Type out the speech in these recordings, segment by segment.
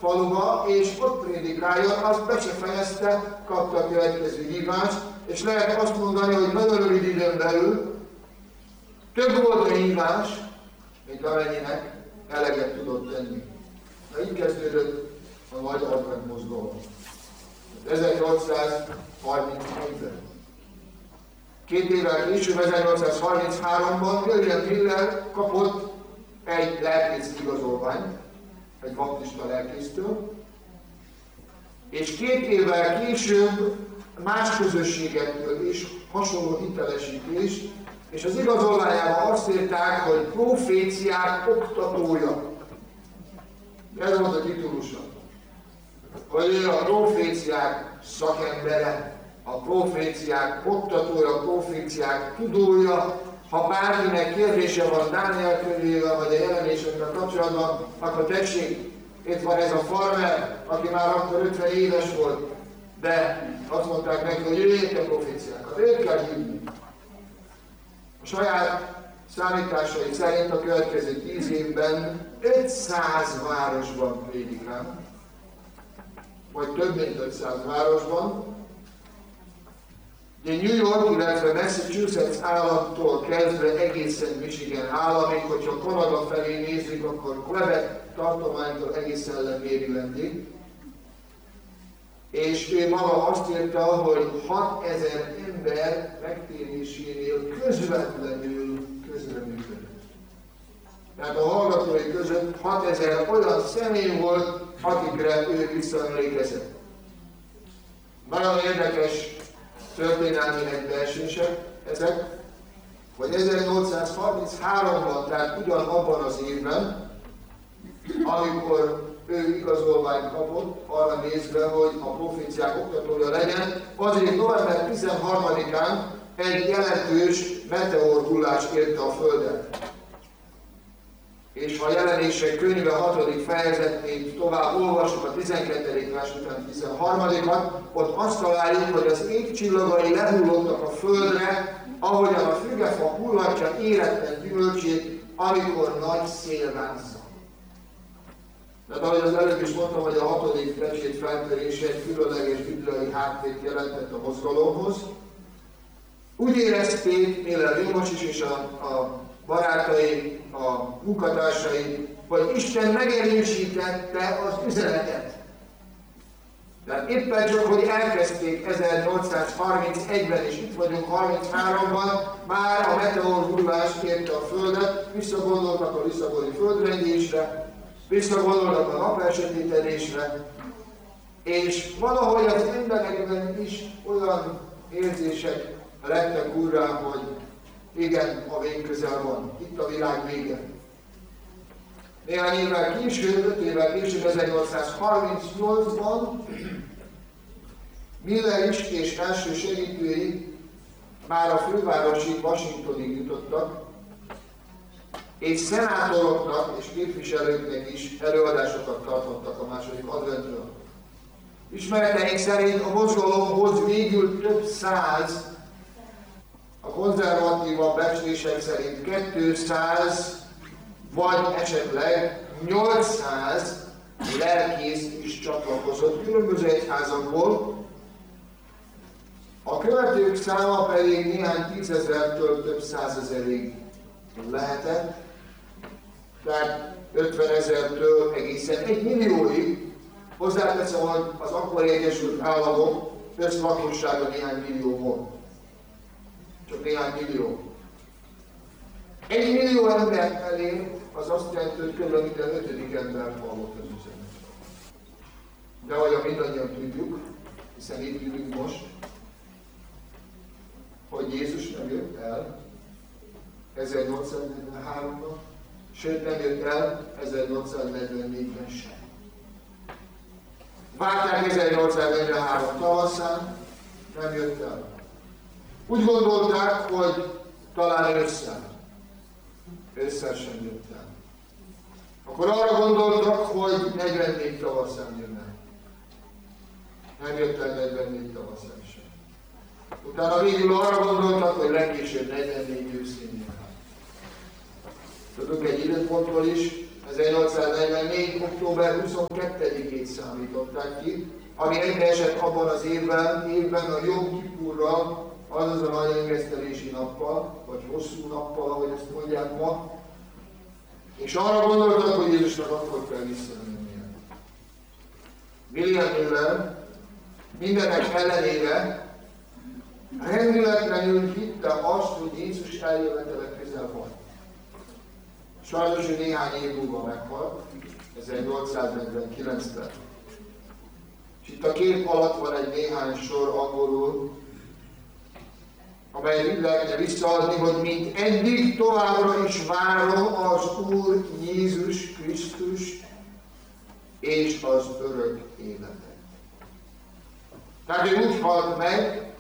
faluba, és ott prédikáljon, azt be se fejezte, kapta a következő hívást, és lehet azt mondani, hogy nagyon rövid időn belül több volt a hívás, mint amennyinek eleget tudott tenni. Na így kezdődött a nagy advent mozgalom. 1834-ben. 2 évvel később, 1833-ban William Miller kapott egy lelkész igazolványt, egy baptista lelkésztől, és 2 évvel később más közösségektől is hasonló hitelesítés, és az igazolványában azt írták, hogy proféciák oktatója. Ez volt a titulusa. Hogy ő a proféciák szakembere, a proféciák oktatója, a proféciák tudója. Ha bárminek kérdése van Dániel könyvével, vagy a jelenésekkel kapcsolatban, akkor tessék, itt van ez a farmer, aki már akkor 50 éves volt, de azt mondták neki, hogy ő érte proféciákat, őt kell hívni. A saját számításai szerint a következő 10 évben 500 városban prédikál, vagy több mint 500 városban. De New York, illetve Massachusetts államtól kezdve egészen Michigan államig, hogyha Kanada felé nézzük, akkor Quebec tartománytól egészen le Marylandig. És ő maga azt írta, hogy 6000 ember megtérésénél közvetlenül közreműködött. Tehát a hallgatói között 6000 olyan személy volt, akikre ő visszaemlékezett. Nagyon érdekes történelmének beesések ezek, hogy 1833-ban, tehát ugyanabban az évben, amikor ő igazolványt kapott, arra nézve, hogy a proféciák oktatója legyen, azért november 13-án egy jelentős meteorhullás érte a Földet. És ha a jelenések könyve 6. fejezetét tovább olvasjuk, a 12. vers után 13-at, ott azt találjuk, hogy az ég csillagai lehullottak a földre, ahogyan a fügefa hullatja éretlen gyümölcsét, amikor nagy szél rázza. Tehát ahogy az előbb is mondtam, hogy a 6. pecsét feltörése egy különleges bibliai háttért jelentett a mozgalomhoz. Úgy érezték Miller Vilmos is és a barátai, a munkatársai, hogy Isten megerősítette az üzenetet. Tehát éppen csak, hogy elkezdték 1831-ben, és itt vagyunk 33-ban, már a meteorhullás érte a Földet, visszagondoltak a lisszaboni földrengésre, visszagondoltak a napelsötétedésre, és valahogy az emberekben is olyan érzések lettek úrrá, hogy igen, a vég közel van, itt a világ vége. Néhány évvel később, 5 évvel később, 1838-ban Miller is és első segítői már a fővárosi Washingtonig jutottak, és szenátoroknak és képviselőknek is előadásokat tartottak a második adventről. Ismereteink szerint a mozgalomhoz végül több száz, a konzervatívabb becslések szerint 200, vagy esetleg 800 lelkész is csatlakozott különböző egyházakból. A követők száma pedig néhány 10 000-től több 100 000-ig lehetett, tehát 50 000-től egészen 1 millióig. Hozzáteszem, hogy az akkori Egyesült Államok összlakossága néhány millió volt. Csak néhány millió. 1 millió ember felé az azt jelenti, hogy kb. Minden 5. ember hallott az üzenetet. De ahogy mindannyian tudjuk, hiszen itt ülünk most, hogy Jézus nem jött el 1843-ban, sőt nem jött el 1844-ben sem. Várták 1843 tavaszán, nem jött el. Úgy gondolták, hogy talán ősszel sem jött el. Akkor arra gondoltak, hogy 44 tavaszán jönne. Nem jött el 44 tavaszán sem. Utána végül arra gondoltak, hogy legkésőbb 44 őszén jön el. Tudunk egy időpontról is, 1844. október 22-ét számították ki, ami egybeesett abban az évben a Jom Kipurral, azaz a nagy engesztelési nappal, vagy hosszú nappal, ahogy ezt mondják ma, és arra gondoltak, hogy Jézusnak akkor kell visszamennie. William Miller mindenek ellenére rendületlenül hitte azt, hogy Jézus eljövetele közel van. Sajnos ő néhány év múlva meghalt, 1849-ben. És itt a kép alatt van egy néhány sor angolul, amely úgy lehetne visszaadni, hogy mint eddig továbbra is várom az Úr Jézus Krisztus és az örök életet. Tehát ő úgy halt meg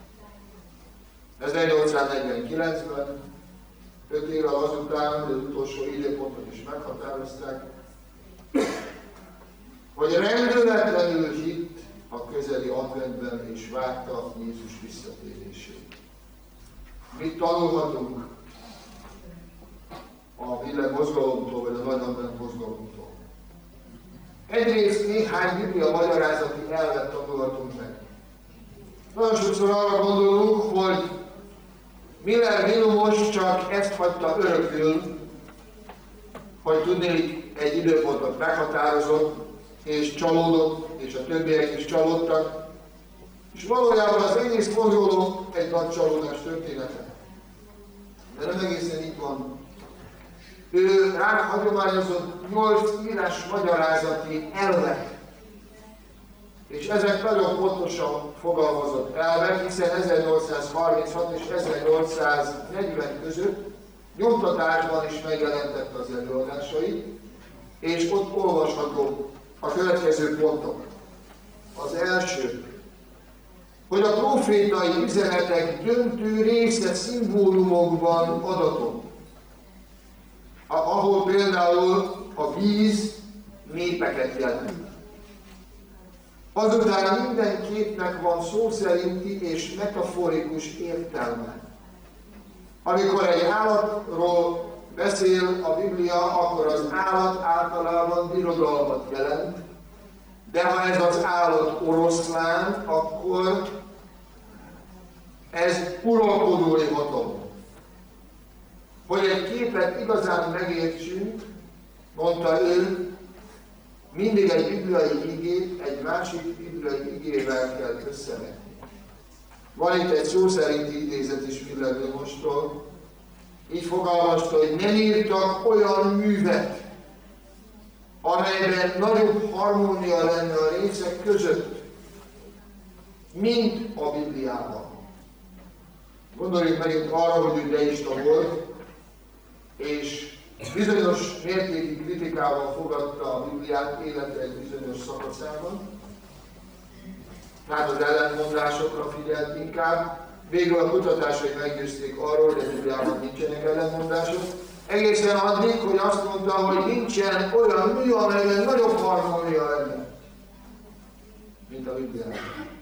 1849-ben, 5 évvel azután, de az utolsó időpontot is meghatározták, hogy rendületlenül hitt a közeli adventben és várta Jézus visszatérését. Mit tanulhatunk a Villem mozgalomtól, vagy a Nagy Advent mozgalomtól? Egyrészt néhány Biblia magyarázati elvet tanulhatunk meg. Nagyon sokszor arra gondolunk, hogy Miller Vilmos csak ezt hagyta örökül, hogy tudnék egy időpontot meghatározott, és csalódott, és a többiek is csalódtak, és valójában az egész mozgalom egy nagy csalódás története. De nem egészen így van. Ő rá hagyományozott 8 írás magyarázati elvek, és ezek nagyon pontosan fogalmazott elvek, hiszen 1836 és 1840 között nyomtatásban is megjelentette az előadásai, és ott olvasható a következő pontok. Az első, hogy a profétai üzenetek döntő része szimbólumokban adatok, ahol például a víz népeket jelent. Azután minden képnek van szó szerinti és metaforikus értelme. Amikor egy állatról beszél a Biblia, akkor az állat általában birodalmat jelent, de ha ez az állat oroszlán, akkor ez uralkodói hatalom. Hogy egy képet igazán megértsünk, mondta ő, mindig egy bibliai igét egy másik bibliai igével kell összevetni. Van itt egy szó szerinti idézet is Miller Vilmostól. Így fogalmazta, hogy nem írtak olyan művet, amelyben nagyobb harmónia lenne a részek között, mint a Bibliában. Gondoljunk megint arra, hogy ő deista volt, és bizonyos mértékű kritikával fogadta a Bibliát élete egy bizonyos szakaszában. Tehát az ellentmondásokra figyelt inkább. Végül a kutatásai meggyőzték arról, hogy a Bibliában nincsenek ellentmondások. Egészen addig, hogy azt mondta, hogy nincsen olyan mű, amelyben nagyobb harmónia lenne, mint a Bibliában.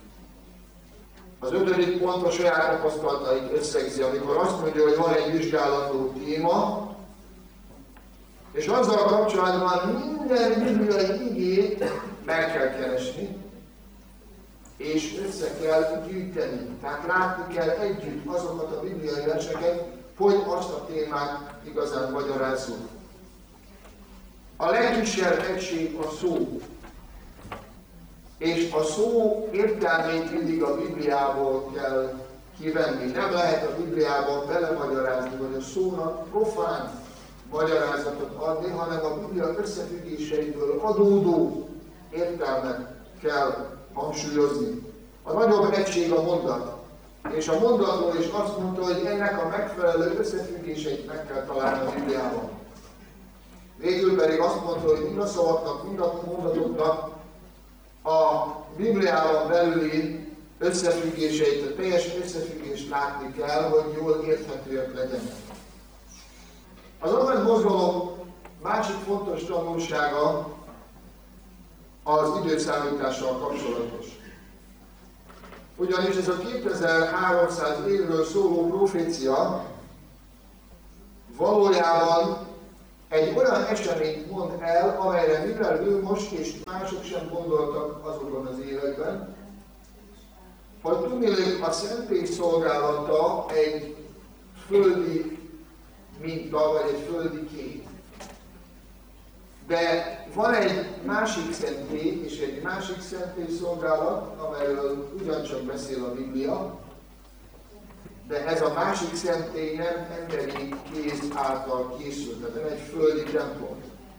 Az 5. pont a saját tapasztalatait összegzi, amikor azt mondja, hogy van egy vizsgálandó téma, és azzal kapcsolatban minden bibliai igét meg kell keresni, és össze kell gyűjteni. Tehát látni kell együtt azokat a bibliai verseket, hogy azt a témát igazán magyarázzuk. A legkisebb egység a szó. És a szó értelmét mindig a Bibliából kell kivenni. Nem lehet a Bibliában belemagyarázni, vagy a szónak profán magyarázatot adni, hanem a Biblia összefüggéseiből adódó értelmet kell hangsúlyozni. A nagyobb egység a mondat. És a mondatról is azt mondta, hogy ennek a megfelelő összefüggéseit meg kell találni a Bibliában. Végül pedig azt mondta, hogy mind a szavaknak, mind a mondatoknak a Bibliában belüli összefüggéseit, a teljes összefüggést látni kell, hogy jól érthetőek legyenek. Az advent mozgalom másik fontos tanulsága az időszámítással kapcsolatos. Ugyanis ez a 2300 évről szóló profécia valójában egy olyan eseményt mond el, amelyre mivel ő most és mások sem gondoltak azokban az években, hogy tudniillik a szentély szolgálata egy földi minta, vagy egy földi kép. De van egy másik szentély és egy másik szentély szolgálat, amelyről ugyancsak beszél a Biblia, de ez a másik szentély nem emberi kéz által készült, tehát nem egy földi templom.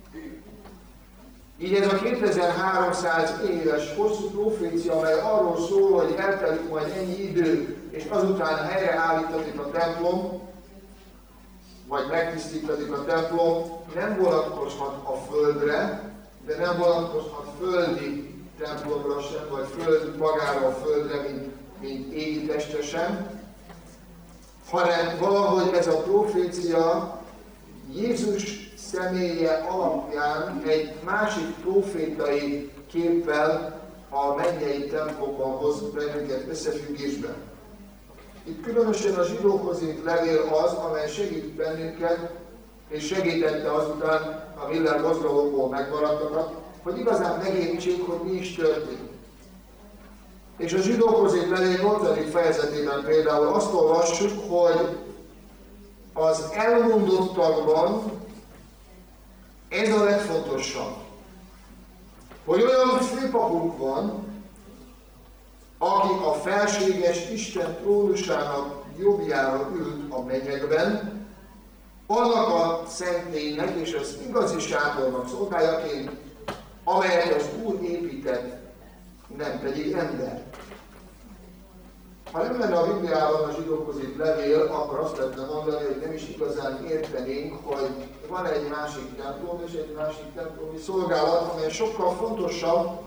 Így ez a 2300 éves hosszú profécia, amely arról szól, hogy eltelik majd ennyi idő, és azután helyreállítatik a templom, vagy megtisztítatik a templom, nem vonatkozhat a földre, de nem vonatkozhat földi templomra sem, vagy magára a földre, mint égi testre sem, hanem valahogy ez a profécia Jézus személye alapján egy másik profétai képpel a mennyei templomban hoz bennünket összefüggésben. Itt különösen a zsidókhoz írt levél az, amely segít bennünket, és segítette azután a Miller mozgalomból megmaradtakat, hogy igazán megértsék, hogy mi is történt. És a zsidókhoz írt levél 8. fejezetében például azt olvassuk, hogy az elmondottakban ez a legfontosabb, hogy olyan főpapunk van, aki a felséges Isten trónusának jobbjára ült a mennyekben, annak a szentélynek és az igazi sátornak szolgájaként, amelyet az Úr épített, nem pedig ember. Ha nem lenne a Bibliában a zsidókhoz írt levél, akkor azt lehetne mondani, hogy nem is igazán értenénk, hogy van egy másik templom és egy másik templomi szolgálat, amely sokkal fontosabb,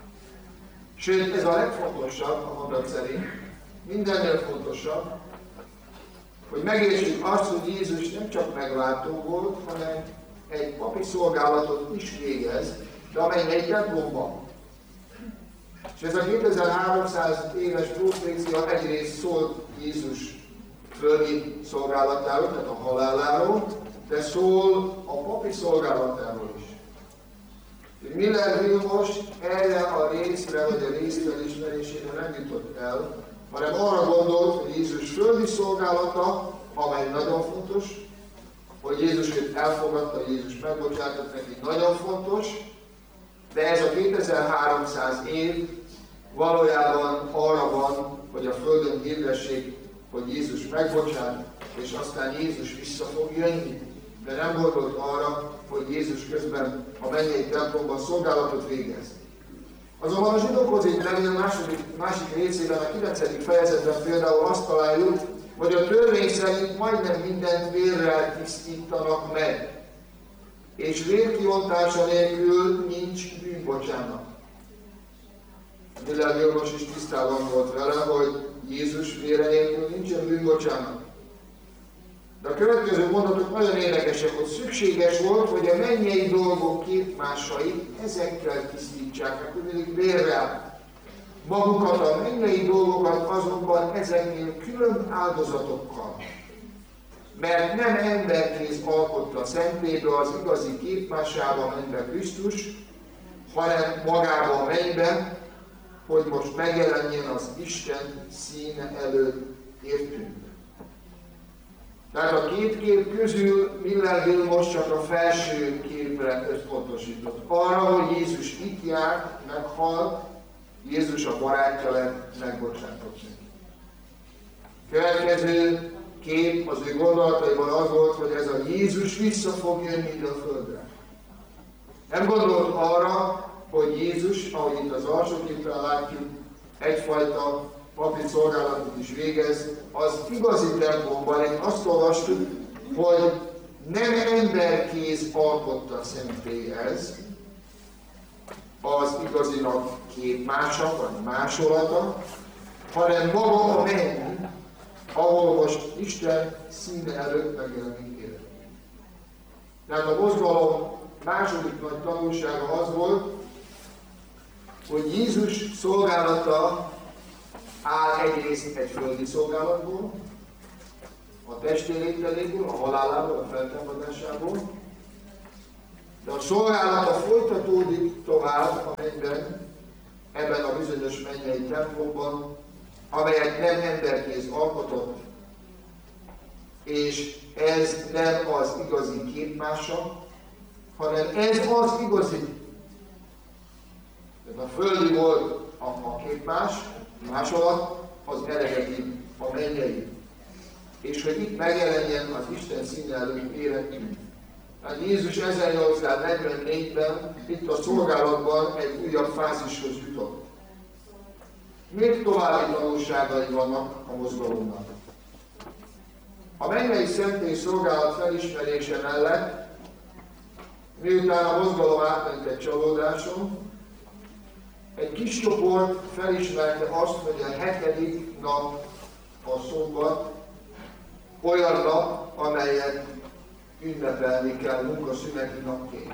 sőt, ez a legfontosabb a mondat szerint, mindennél fontosabb, hogy megértsük azt, hogy Jézus nem csak megváltó volt, hanem egy papi szolgálatot is végez, de amely egy templomban. És ez a 2300 éves profécia egyrészt szólt Jézus földi szolgálatáról, tehát a haláláról, de szól a papi szolgálatáról is. Miller Vilmos erre a részre, vagy a rész felismerésére nem jutott el, hanem arra gondolt, hogy Jézus földi szolgálata, amely nagyon fontos, hogy Jézus őt elfogadta, Jézus megbocsátott neki, nagyon fontos, de ez a 2300 év valójában arra van, hogy a Földön hirdessék, hogy Jézus megbocsát, és aztán Jézus vissza fog jönni. De nem gondolt arra, hogy Jézus közben a mennyei templomban szolgálatot végez. Azonban a zsidókhoz írt levél másik részében, a 9. fejezetben például azt találjuk, hogy a törvény szerint majdnem mindent vérrel tisztítanak meg, és vérkiontása nélkül nincs bűnbocsánat. Miller Vilmos is tisztában volt vele, hogy Jézus vére nélkül nincsen bűnbocsánat. De a következő mondatok nagyon érdekesek, hogy szükséges volt, hogy a mennyei dolgok képmásait ezekkel tisztítsák, meg tudnék vérrel. Magukat, a mennyei dolgokat azonban ezeknél külön áldozatokkal. Mert nem emberkéz alkotta a szentélybe az igazi képmásába menve Krisztus, hanem magába a mennybe, hogy most megjelenjen az Isten színe előtt értünk. Tehát a két kép közül Miller Vilmos csak a felső képre összpontosított. Arra, hogy Jézus itt járt, meghalt, Jézus a barátja lett, megbocsátott neki. Következő kép az ő gondolataiban az volt, hogy ez a Jézus vissza fog jönni ide a földre. Nem gondolt arra, hogy Jézus, ahogy itt az alsó képen látjuk, egyfajta papi szolgálatot is végez, az igazi templomban, én azt olvastuk, hogy nem emberkéz alkotta a szentélyhez, az igazinak képmása, vagy másolata, hanem maga a menny, ahol most Isten színe előtt megjelenik élet. Tehát a mozgalom második nagy tanulsága az volt, hogy Jézus szolgálata áll egyrészt egy földi szolgálatból, a testérételéből, a halálából, a feltámadásából, De a szolgálata folytatódik tovább a mennyben, ebben a bizonyos mennyei templomban, amelyet nem emberkéz alkotott, és ez nem az igazi képmása, hanem ez az igazi. Tehát a földi volt a képmás, másolat, az eredeti, a mennyei. És hogy itt megjelenjen az Isten színe előtt életünk. Hát Jézus 1844-ben itt a szolgálatban egy újabb fázishoz jutott. Még további tanulságai vannak a mozgalomnak. A mennyei szentély szolgálat felismerése mellett, miután a mozgalom átment egy csalódáson, egy kis csoport felismerte azt, hogy a 7. nap a szombat olyan nap, amelyet ünnepelni kell munkaszüneti napként.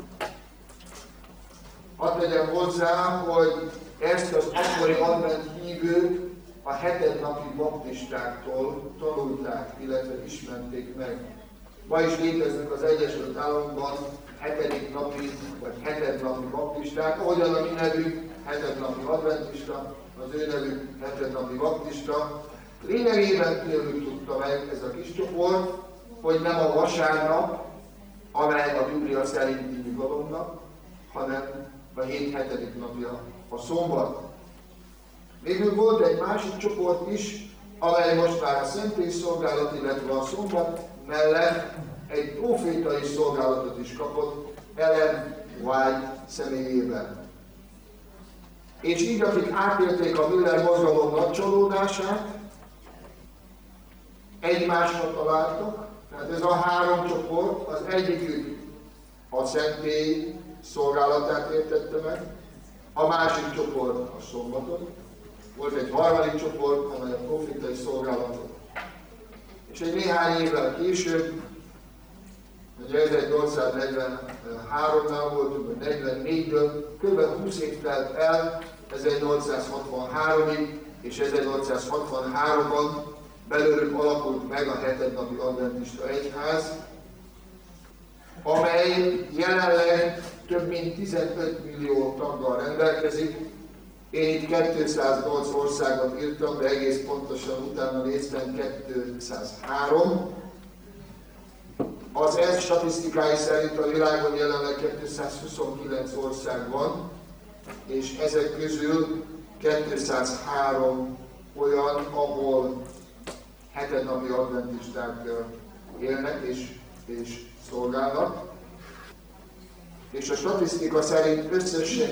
Hadd tegyem hozzá, hogy ezt az akkori advent hívők a 7. napi baptistáktól tanulták, illetve ismerték meg. Ma is léteznek az Egyesült Államokban 7. napi vagy 7. napi baptisták, ahogyan a mi nevünk 7. napi adventista, az ő nevük 7. napi baptista. Lényegében tőlük tudta meg ez a kis csoport, hogy nem a vasárnap, amely a Biblia szerinti nyugalomnak, hanem a 7. napja, a szombat. Végül volt egy másik csoport is, amely most már a szentélyszolgálat, illetve a szombat mellett egy profétai szolgálatot is kapott Ellen White személyében. És így, akik átélték a Müller mozgalom nagy csalódását, egymásra találtak, tehát ez a 3 csoport, az egyikük a szentély szolgálatát értette meg, a másik csoport a szombatot, volt egy harmadik csoport, amely a profétai szolgálatot. És egy néhány évvel később, ugye 1843-nál voltunk, vagy 44-ből, kb. 20 év telt el 1863-ig, és 1863-ban belőlük alakult meg a 7. napi adventista egyház, amely jelenleg több mint 15 millió taggal rendelkezik. Én itt 208 országot írtam, de egész pontosan utána néztem 203. Az ENSZ statisztikái szerint a világon jelenleg 229 ország van, és ezek közül 203 olyan, ahol 7. napi adventisták élnek és szolgálnak. És a statisztika szerint összesen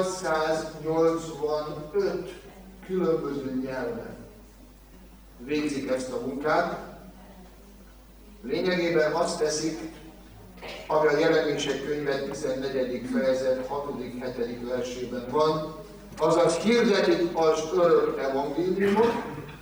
885 különböző nyelven végzik ezt a munkát. Lényegében azt teszik, ami a Jelenések könyve 14. fejezet 6.-7. versében van, azaz hirdetik az örök evangéliumot,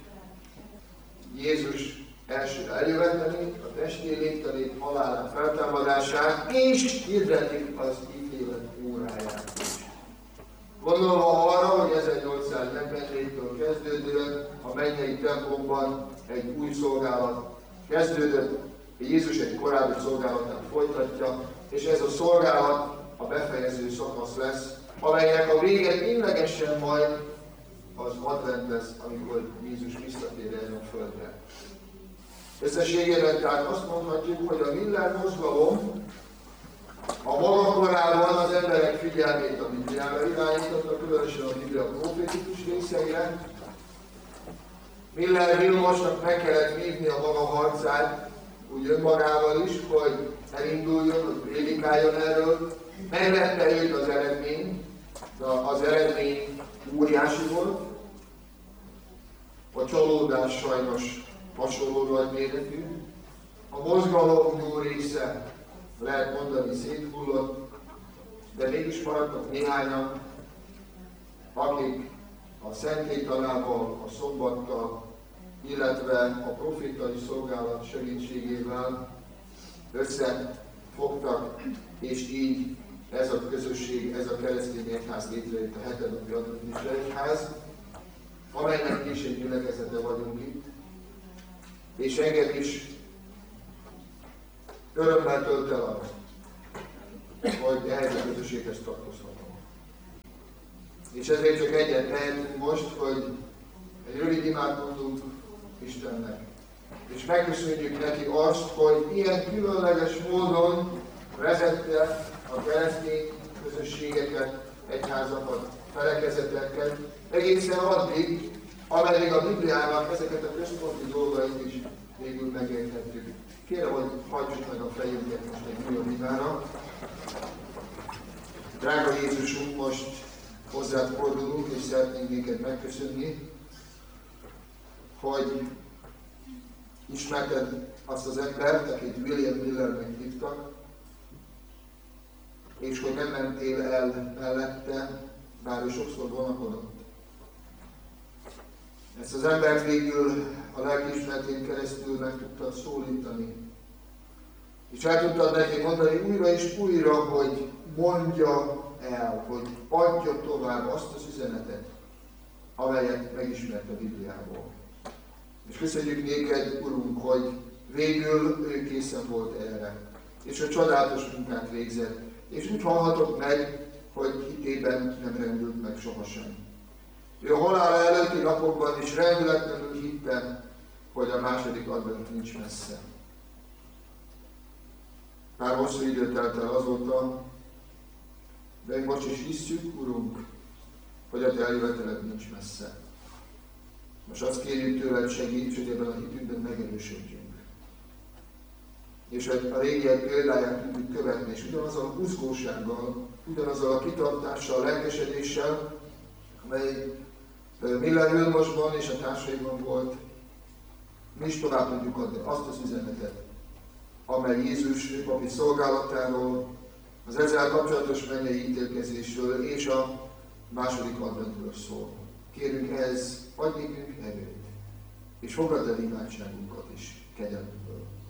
Jézus első eljövetelét, a testi léttelét, halálát, feltámadását, és hirdetik az ítélet óráját is. Gondolva arra, hogy 1844-től kezdődően a mennyei templomban egy új szolgálat kezdődött, Jézus egy korábbi szolgálatát folytatja, és ez a szolgálat a befejező szakasz lesz, amelynek a vége ténylegesen majd az advent lesz, amikor Jézus visszatér erre a földre. Összességében tehát azt mondhatjuk, hogy a Müller mozgalom a maga korában az emberek figyelmét a Bibliára irányította, különösen a Biblia profétikus részeire. Müller Vilmosnak meg kellett vívni a maga harcát, úgy önmagával is, hogy elinduljon, hogy prédikáljon erről. Meglepte őt az eredmény, de az eredmény óriási volt. A csalódás sajnos hasonló nagy méretű. A mozgalom jó része, lehet mondani, széthullott, de mégis maradtak néhányan, akik a szentélytanával, a szombattal, illetve a profétai szolgálat segítségével összefogtak, és így ez a közösség, ez a keresztény egyház létrejött, a 7. napi adventista egyház, amelynek is egy gyülekezete vagyunk itt, és engem is örömmel tölt el az, hogy ehhez a közösséghez tartozhatom. És ezért csak egyet tehetünk most, hogy egy rövid imát mondunk Istennek. És megköszönjük neki azt, hogy ilyen különleges módon vezette a keresztény közösségeket, egyházakat, felekezeteket, egészen addig, ameddig a Bibliának ezeket a központi dolgait is végül megérthettük. Kérem, hogy hagyjuk meg a fejünket most egy újabb imára. Drága Jézusunk, most hozzád fordulunk, és szeretnénk néked megköszönni, hogy ismerted azt az embert, akit William Millernek hívtak, és hogy nem mentél el mellette, bár ő sokszor vonakodott. Ezt az embert végül a lelkiismeretén keresztül meg tudtad szólítani. És el tudtad neki mondani újra és újra, hogy mondja el, hogy adja tovább azt az üzenetet, amelyet megismert a Bibliából. És köszönjük néked, Urunk, hogy végül ő készen volt erre, és a csodálatos munkát végzett, és úgy hallhatott meg, hogy hitében nem rendült meg sohasem. Ő a halála előtti napokban is rendületlenül hitte, hogy a második advent nincs messze. Már hosszú idő telt el azóta, de most is hisszük, Urunk, hogy a te eljöveteled nincs messze. Most azt kérjük tőled, segíts, hogy ebben a hitünkben megerősödjünk. És hogy a régiek példáját tudjuk követni, és ugyanazzal a buzgósággal, ugyanazzal a kitartással, lelkesedéssel, amely Miller Vilmosban és a társaiban volt, mi is tovább tudjuk adni azt az üzenetet, amely Jézus papi szolgálatáról, az ezzel kapcsolatos mennyei ítélkezésről és a második adventről szól. Kérünk ehhez, adj nékünk erőt, és fogadd el imádságunkat is kegyelemből.